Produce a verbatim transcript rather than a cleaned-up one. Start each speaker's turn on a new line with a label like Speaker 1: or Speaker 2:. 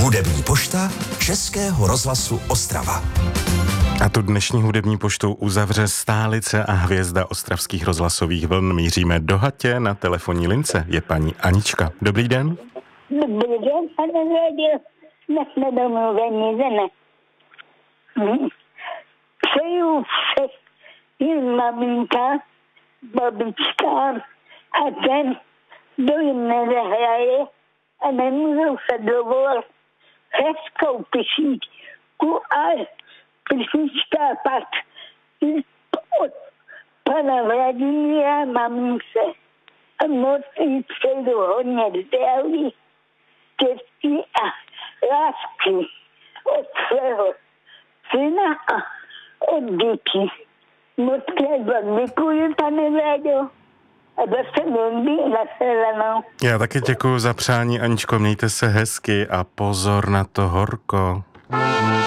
Speaker 1: Hudební pošta Českého rozhlasu Ostrava.
Speaker 2: A tu dnešní hudební poštou uzavře stálice a hvězda ostravských rozhlasových vln. Míříme do Hatě, na telefonní lince je paní Anička. Dobrý den.
Speaker 3: Dobrý den, pane Radio. Dnes jsme domluveni, že ne? Hm. Přeju všech jen maminka, babička a ten, kdo jim nezahraje a nemůžou se dovolit hezkou písničku a písnička pak od pana Vladimíra mamince. A moc jí přeju hodně zdraví, štěstí a lásky od svého syna a od dětí. Moc krát vám děkuji, pane Vláďo. A zase někdy nashledanou.
Speaker 2: Já taky děkuji za přání, Aničko, mějte se hezky a pozor na to horko.